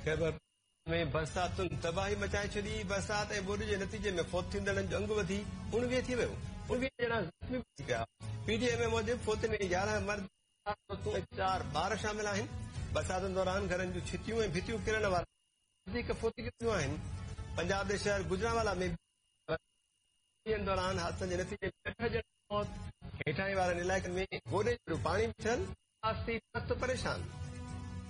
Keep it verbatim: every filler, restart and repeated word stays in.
खैबर में बरसातुनि तबाही मचाए छॾी। बरसात ऐं ॿोॾि जे नतीजे में फौत थींदड़नि जो अंग वधी उणिवीह थी वियो। उणिवीह ॼणा ज़ख़्मी थी पिया। पीटीआई मूजिबि फौत में यारहं मर्द ऐं चार ॿार शामिल आहिनि। बरसातुनि दौरान घरनि जूं छितियूं ऐं भितियूं किरण वारा वधीक फोतियूं थियूं आहिनि। पंजाब जे शहर गुजरांवाला में दौरान हादसनि जे नतीजे में अठ ॼणा मौत। हेठाणी वारनि इलाइक़नि में गोॾे जो पाणी थियल परेशान।